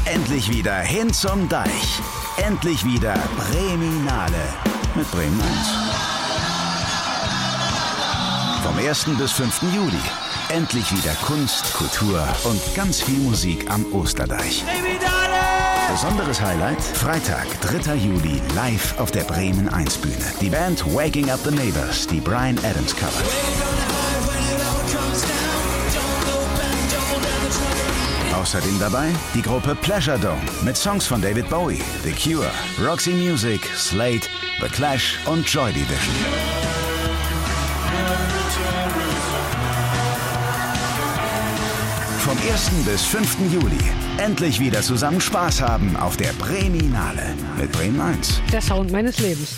Endlich wieder hin zum Deich. Endlich wieder Breminale mit Bremen 1. Vom 1. bis 5. Juli. Endlich wieder Kunst, Kultur und ganz viel Musik am Osterdeich. Besonderes Highlight, Freitag, 3. Juli, live auf der Bremen 1 Bühne. Die Band Waking Up the Neighbors, die Bryan Adams covert. Außerdem dabei die Gruppe Pleasure Dome mit Songs von David Bowie, The Cure, Roxy Music, Slade, The Clash und Joy Division. Vom 1. bis 5. Juli. Endlich wieder zusammen Spaß haben auf der Breminale mit Bremen 1. Der Sound meines Lebens.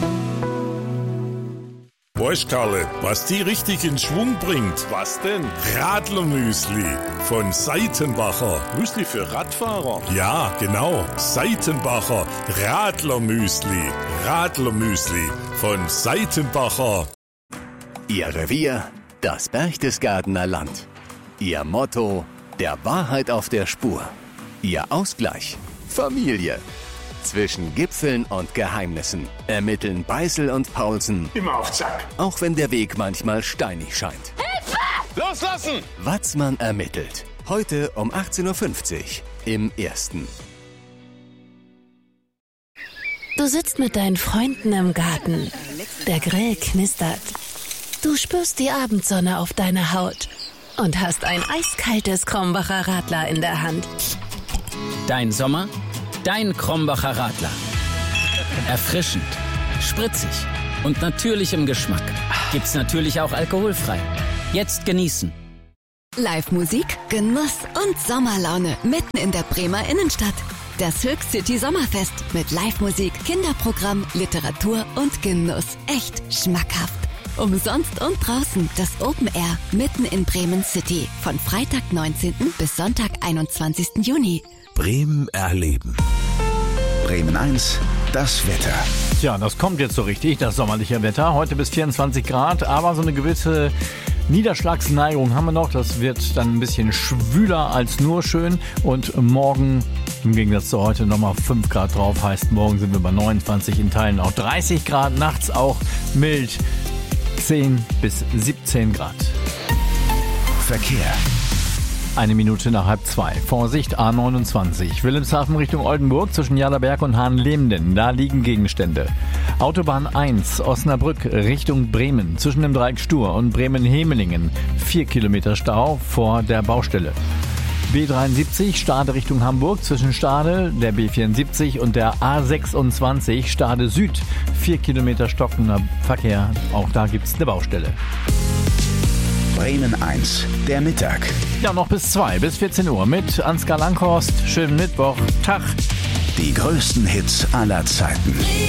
Weißt, Karle, was die richtig in Schwung bringt? Was denn? Radlermüsli von Seitenbacher. Müsli für Radfahrer? Ja, genau. Seitenbacher Radlermüsli. Radlermüsli von Seitenbacher. Ihr Revier, das Berchtesgadener Land. Ihr Motto, der Wahrheit auf der Spur. Ihr Ausgleich, Familie. Zwischen Gipfeln und Geheimnissen ermitteln Beißel und Paulsen. Immer auf Zack. Auch wenn der Weg manchmal steinig scheint. Hilfe! Loslassen! Watzmann ermittelt. Heute um 18.50 Uhr im Ersten. Du sitzt mit deinen Freunden im Garten. Der Grill knistert. Du spürst die Abendsonne auf deiner Haut und hast ein eiskaltes Krombacher Radler in der Hand. Dein Sommer? Dein Krombacher Radler. Erfrischend, spritzig und natürlich im Geschmack. Gibt's natürlich auch alkoholfrei. Jetzt genießen. Live-Musik, Genuss und Sommerlaune mitten in der Bremer Innenstadt. Das Höchst City Sommerfest mit Live-Musik, Kinderprogramm, Literatur und Genuss. Echt schmackhaft. Umsonst und draußen das Open Air mitten in Bremen City. Von Freitag 19. bis Sonntag 21. Juni. Bremen erleben. Bremen 1, das Wetter. Tja, das kommt jetzt so richtig, das sommerliche Wetter. Heute bis 24 Grad, aber so eine gewisse Niederschlagsneigung haben wir noch. Das wird dann ein bisschen schwüler als nur schön. Und morgen, im Gegensatz zu heute, nochmal 5 Grad drauf. Heißt, morgen sind wir bei 29, in Teilen auch 30 Grad. Nachts auch mild, 10 bis 17 Grad. Verkehr. 1 Minute nach 1:30. Vorsicht, A29. Wilhelmshaven Richtung Oldenburg zwischen Jarderberg und Hahnlemden. Da liegen Gegenstände. Autobahn 1, Osnabrück Richtung Bremen. Zwischen dem Dreieck Stur und Bremen-Hemelingen. 4 Kilometer Stau vor der Baustelle. B73, Stade Richtung Hamburg. Zwischen Stade, der B74 und der A26, Stade Süd. 4 Kilometer stockender Verkehr. Auch da gibt's eine Baustelle. Bremen 1, der Mittag. Ja, noch bis 2, bis 14 Uhr mit Ansgar Langhorst. Schönen Mittwoch. Tag. Die größten Hits aller Zeiten.